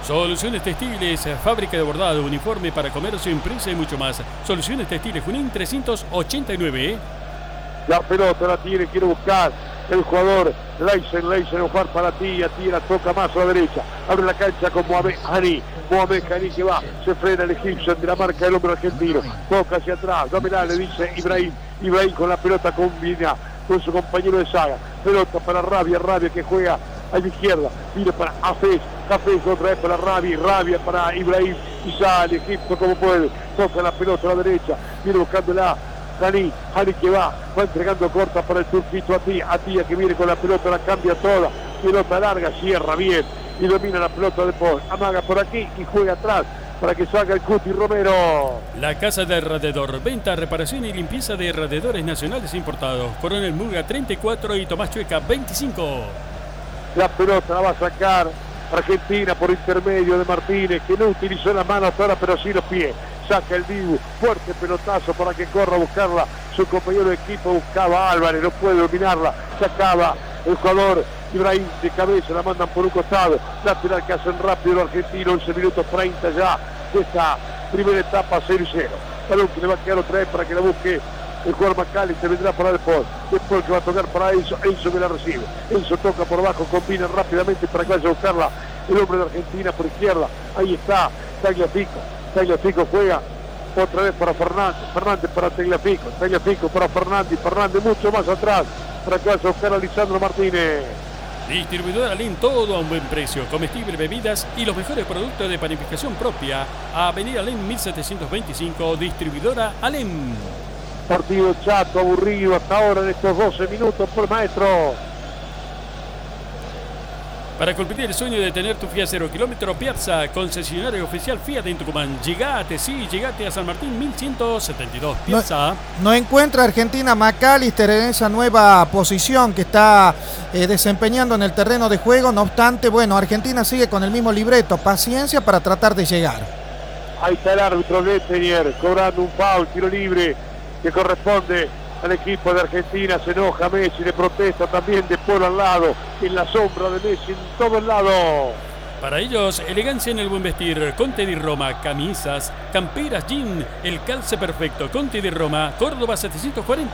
Soluciones Textiles, fábrica de bordado, uniforme para comercio, empresa y mucho más. Soluciones Textiles, Junín 389. La pelota la tiene, quiere buscar el jugador Leisen, jugar para Tía, la toca más a la derecha, abre la cancha con Mohamed Hani que va, se frena el egipcio de la marca del hombre argentino, toca hacia atrás, dámela, le dice Ibrahim con la pelota combina con su compañero de saga, pelota para Rabia que juega a la izquierda, viene para Hafez otra vez para Rabia para Ibrahim y sale Egipto como puede, toca la pelota a la derecha, viene buscándola Hani que va entregando corta para el turquito Atía que viene con la pelota, la cambia toda, pelota larga, cierra bien y domina la pelota de Paul, amaga por aquí y juega atrás para que salga el Cuti Romero. La Casa de Radiador, venta, reparación y limpieza de radiadores nacionales importados. Coronel Murga 34 y Tomás Chueca 25. La pelota la va a sacar Argentina por intermedio de Martínez, que no utilizó las manos hasta ahora, pero sí los pies. Saca el Dibu, fuerte pelotazo para que corra a buscarla. Su compañero de equipo buscaba a Álvarez, no puede dominarla. Sacaba el jugador Ibrahim de cabeza, la mandan por un costado. Lateral que hacen rápido los argentinos, 11 minutos 30 ya de esta primera etapa, 0-0. Balón que le va a quedar otra vez para que la busque el jugador Macali, se vendrá para después que va a tocar para Enzo que la recibe. Enzo toca por abajo, combina rápidamente para que vaya a buscarla el hombre de Argentina por izquierda. Ahí está Tagliafico juega otra vez para Fernández para Tagliafico para Fernández mucho más atrás para que vaya a buscar a Lisandro Martínez. Distribuidor Alem, todo a un buen precio, comestibles, bebidas y los mejores productos de panificación propia. Avenida Alem 1725, distribuidora Alem. Partido chato, aburrido hasta ahora en estos 12 minutos por maestro. Para cumplir el sueño de tener tu Fiat 0 kilómetro, Piazza, concesionario oficial Fiat en Tucumán. Llegate a San Martín 1172. Piazza. No encuentra Argentina McAllister en esa nueva posición que está desempeñando en el terreno de juego. No obstante, bueno, Argentina sigue con el mismo libreto. Paciencia para tratar de llegar. Ahí está el árbitro Lettenier cobrando un foul, tiro libre que corresponde al equipo de Argentina. Se enoja Messi, le protesta también de Polo al lado, en la sombra de Messi en todo el lado. Para ellos, elegancia en el buen vestir. Conte di Roma, camisas, camperas, jean, el calce perfecto. Conte di Roma, Córdoba 740.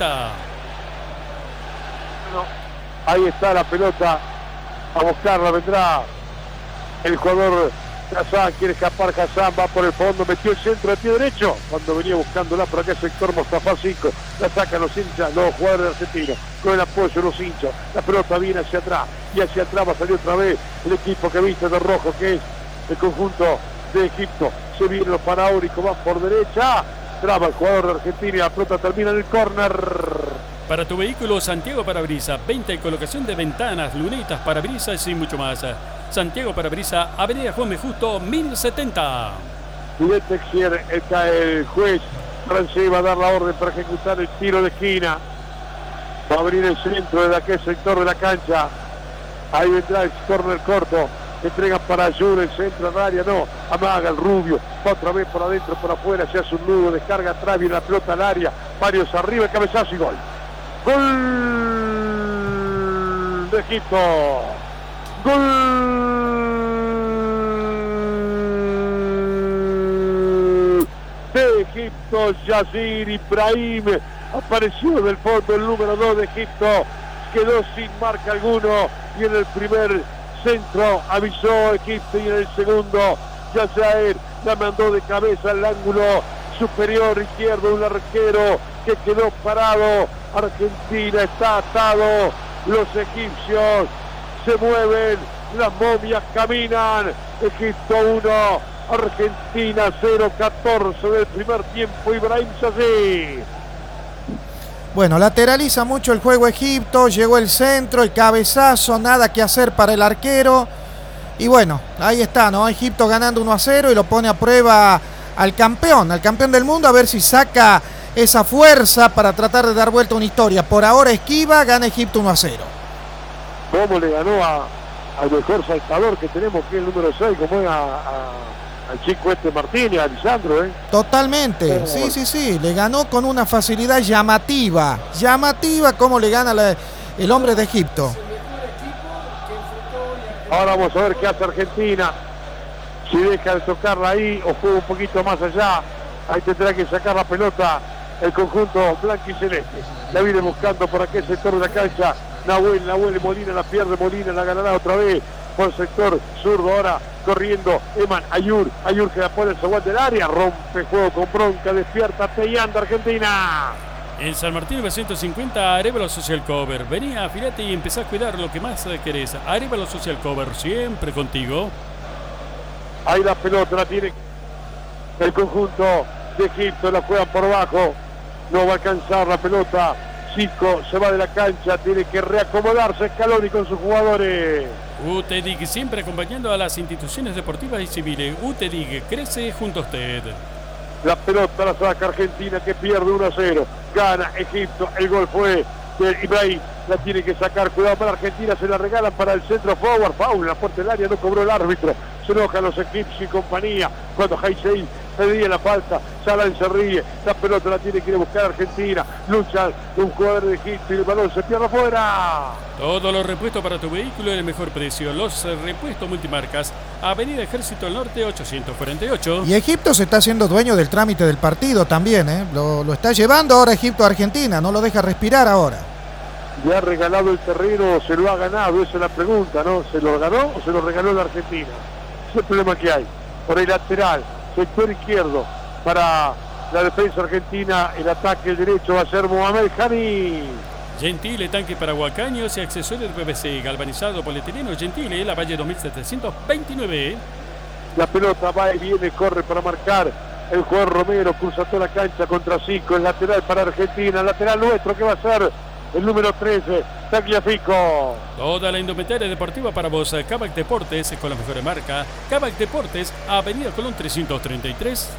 Bueno, ahí está la pelota, a buscarla vendrá el jugador Hassan, quiere escapar Hassan, va por el fondo, metió el centro de pie derecho, cuando venía buscándola por acá sector Mostafa 5, la sacan los hinchas, los jugadores argentinos, con el apoyo de los hinchas, la pelota viene hacia atrás, y hacia atrás va a salir otra vez el equipo que viste de rojo, que es el conjunto de Egipto. Se vienen los faraónicos, van por derecha, traba el jugador de Argentina y la pelota termina en el córner. Para tu vehículo, Santiago Parabrisa, venta y colocación de ventanas, lunetas, parabrisas y mucho más. Santiago Parabrisa, Avenida Juan B. Justo, 1070. Texier, el juez francés va a dar la orden para ejecutar el tiro de esquina. Va a abrir el centro de aquel sector de la cancha. Ahí vendrá el córner corto. Entrega para Ayuda, el centro del área, no. Amaga el Rubio. Otra vez por adentro, por afuera, se hace un nudo, descarga atrás, viene la pelota al área. Varios arriba, el cabezazo y gol. Gol de Egipto. Gol de Egipto. Yasir Ibrahim apareció en el fondo, el número 2 de Egipto. Quedó sin marca alguno y en el primer centro avisó Egipto y en el segundo Yasir la mandó de cabeza al ángulo superior izquierdo, un arquero que quedó parado. Argentina está atado, los egipcios se mueven, las momias caminan. Egipto 1, Argentina 0, 14 del primer tiempo. Ibrahim Sassi. Bueno, lateraliza mucho el juego Egipto, llegó el centro, el cabezazo, nada que hacer para el arquero. Y bueno, ahí está, ¿no? Egipto ganando 1-0 y lo pone a prueba al campeón del mundo, a ver si saca esa fuerza para tratar de dar vuelta a una historia. Por ahora esquiva, gana Egipto 1-0. ¿Cómo le ganó al mejor saltador que tenemos, que es el número 6, como es al chico Martínez, a Lisandro, Totalmente, sí, le ganó con una facilidad llamativa, como le gana el hombre de Egipto. Ahora vamos a ver qué hace Argentina. Si deja de tocarla ahí o juega un poquito más allá, ahí tendrá que sacar la pelota el conjunto blanco y celeste. La viene buscando por aquel sector de la cancha. Nahuel Molina la pierde, Molina la ganará otra vez por el sector zurdo. Ahora corriendo Eman Ayur que la pone el segundo del área, rompe juego con bronca, despierta, peleando Argentina. En San Martín 950, Arevalo Social Cover. Vení, afilate y empezá a cuidar lo que más querés. Arevalo Social Cover, siempre contigo. Ahí la pelota la tiene el conjunto de Egipto, la juegan por abajo, no va a alcanzar la pelota. Zico se va de la cancha, tiene que reacomodarse Scaloni con sus jugadores. UTEDIG, siempre acompañando a las instituciones deportivas y civiles. UTEDIG, crece junto a usted. La pelota la saca Argentina, que pierde 1-0. Gana Egipto, el gol fue de Ibrahim. La tiene que sacar, cuidado para Argentina, se la regalan para el centro forward. Foul en la puerta del área, no cobró el árbitro. Se enojan los equipos y compañía cuando Haisei pedía la falta. Salan se ríe, la pelota la tiene que ir a buscar Argentina. Lucha un jugador de Egipto y el balón se pierde afuera. Todos los repuestos para tu vehículo en el mejor precio. Los repuestos multimarcas. Avenida Ejército del Norte 848. Y Egipto se está haciendo dueño del trámite del partido también, ¿eh? Lo está llevando ahora Egipto a Argentina, no lo deja respirar ahora. ¿Le ha regalado el terreno o se lo ha ganado? Esa es la pregunta, ¿no? ¿Se lo ganó o se lo regaló la Argentina? Ese es el problema que hay. Por el lateral, sector izquierdo, para la defensa argentina, el ataque el derecho va a ser Mohamed Hani. Gentile, tanque para huacaños y accesorios de PVC, galvanizado, polietileno. Gentile, la Valle 2729. La pelota va y viene, corre para marcar el jugador Romero, cruza toda la cancha contra Zico, el lateral para Argentina, el lateral nuestro que va a ser el número 13, Tagliafico. Toda la indumentaria deportiva para vos. Kavak Deportes, con la mejor marca. Kavak Deportes, Avenida Colón 333.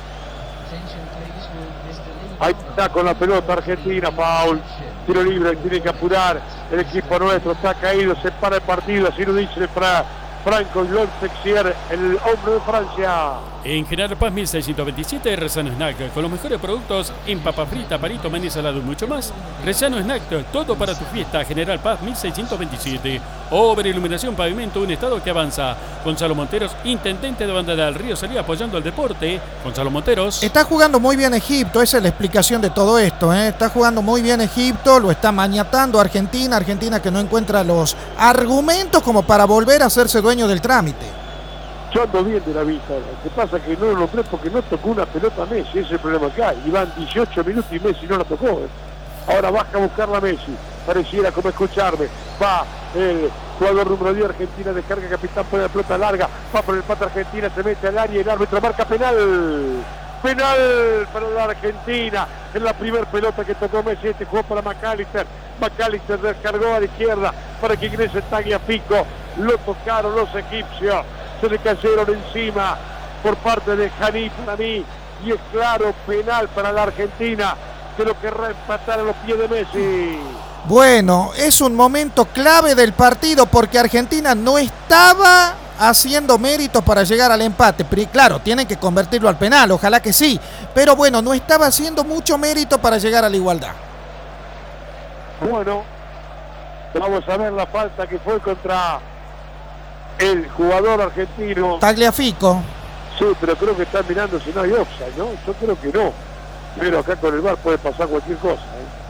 Ahí está con la pelota Argentina, foul, tiro libre, tiene que apurar el equipo nuestro, está caído, se para el partido, así lo dice para Franco Texier, el hombre de Francia. En General Paz 1627, Rezano Snack, con los mejores productos en papa frita, parito, maní salado y mucho más. Rezano Snack, todo para tu fiesta. General Paz 1627. Obra, iluminación, pavimento, un estado que avanza. Gonzalo Monteros, intendente de Banda del Río, salía apoyando al deporte. Gonzalo Monteros. Está jugando muy bien Egipto, esa es la explicación de todo esto, ¿eh? Está jugando muy bien Egipto, lo está maniatando Argentina que no encuentra los argumentos como para volver a hacerse dueño del trámite. Yo ando bien de la vista, lo que pasa es que no lo logré porque no tocó una pelota a Messi, ese es el problema que hay. Iban 18 minutos y Messi no la tocó. Ahora baja a buscarla Messi, pareciera como escucharme. Va el jugador número 10 Argentina, descarga capitán, pone la pelota larga, va por el empate Argentina, se mete al área y el árbitro marca penal. Penal para la Argentina, en la primera pelota que tocó Messi, este jugó para McAllister. McAllister descargó a la izquierda para que ingrese Tagliafico. Lo tocaron los egipcios, se le cayeron encima por parte de Hani para mí, y es claro penal para la Argentina, que lo querrá empatar a los pies de Messi. Bueno, es un momento clave del partido porque Argentina no estaba haciendo méritos para llegar al empate. Claro, tienen que convertirlo al penal, ojalá que sí, pero bueno, no estaba haciendo mucho mérito para llegar a la igualdad. Bueno, vamos a ver la falta que fue contra el jugador argentino Tagliafico. Sí, pero creo que están mirando si no hay offside, ¿no? Yo creo que no. Pero acá con el VAR puede pasar cualquier cosa,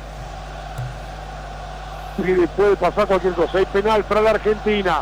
Puede pasar cualquier cosa. Hay penal para la Argentina.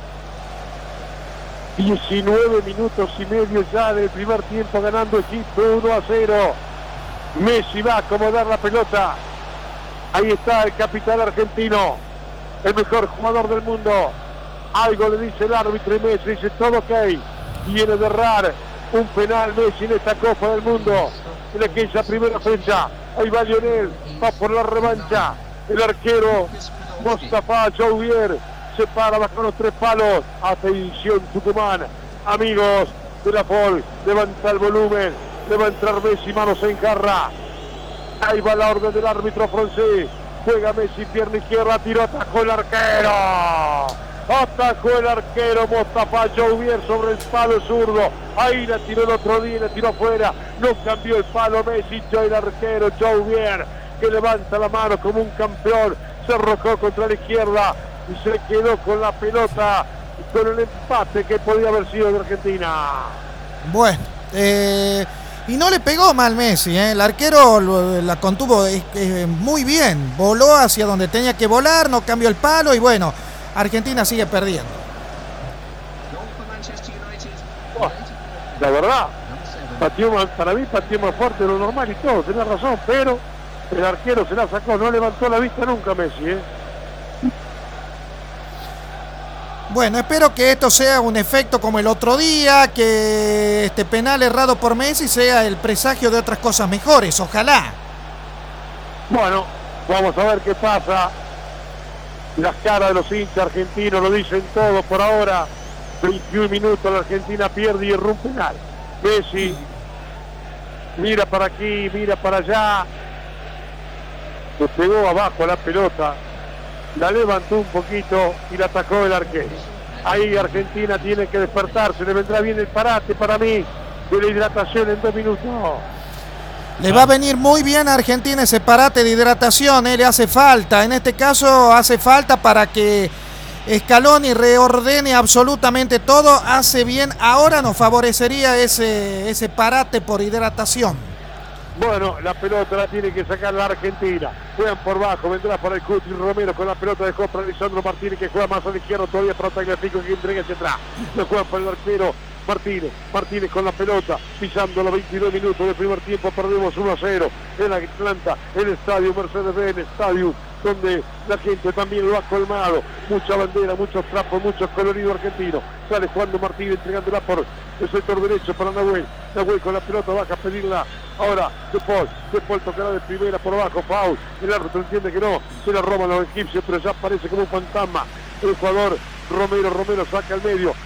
19 minutos y medio ya del primer tiempo, ganando Egipto 1-0. Messi va a acomodar la pelota. Ahí está el capitán argentino, el mejor jugador del mundo. Algo le dice el árbitro y Messi dice todo ok. Viene de errar un penal Messi en esta Copa del Mundo, en aquella primera fecha. Ahí va Lionel, va por la revancha. El arquero Mostafa Jouvier se para bajo los 3 palos. Atención Tucumán, amigos de la FOL, levanta el volumen, le va a entrar Messi, manos en jarra. Ahí va la orden del árbitro francés. Juega Messi, pierna izquierda, tiró, atajó el arquero. Atajó el arquero Mostafa Jouvier sobre el palo zurdo. Ahí la tiró el otro día, la tiró afuera. No cambió el palo Messi, el arquero Jouvier, que levanta la mano como un campeón. Se arrojó contra la izquierda y se quedó con la pelota con el empate que podía haber sido de Argentina. Bueno, y no le pegó mal Messi, el arquero la contuvo muy bien, voló hacia donde tenía que volar, no cambió el palo y bueno, Argentina sigue perdiendo. Oh, la verdad, para mí pateó más fuerte de lo normal y todo, tenés razón, pero el arquero se la sacó, no levantó la vista nunca Messi, Bueno, espero que esto sea un efecto como el otro día, que este penal errado por Messi sea el presagio de otras cosas mejores, ojalá. Bueno, vamos a ver qué pasa. Las caras de los hinchas argentinos lo dicen todo por ahora. 21 minutos, la Argentina pierde y erró un penal. Messi mira para aquí, mira para allá. Se pegó abajo la pelota. La levantó un poquito y la atacó el arquero. Ahí Argentina tiene que despertarse. Le vendrá bien el parate para mí de la hidratación en 2 minutos. Le va a venir muy bien a Argentina ese parate de hidratación, le hace falta. En este caso hace falta para que Scaloni reordene absolutamente todo. Hace bien, ahora nos favorecería ese parate por hidratación. Bueno, la pelota la tiene que sacar la Argentina. Juegan por bajo, vendrá para el Cuti Romero con la pelota, dejó para Lisandro Martínez que juega más a la izquierda todavía para Tagliafico que entrega hacia atrás. Lo juega para el arquero Martínez con la pelota, pisando los 22 minutos del primer tiempo, perdemos 1-0 en Atlanta, el estadio Mercedes-Benz, estadio donde la gente también lo ha colmado, mucha bandera, muchos trapos, muchos coloridos argentinos. Sale jugando Martínez entregándola por el sector derecho para Nahuel con la pelota baja a pedirla ahora De Paul tocará de primera por abajo, foul, el árbitro entiende que no, se la roban los egipcios, pero ya aparece como un fantasma el jugador Romero saca al medio,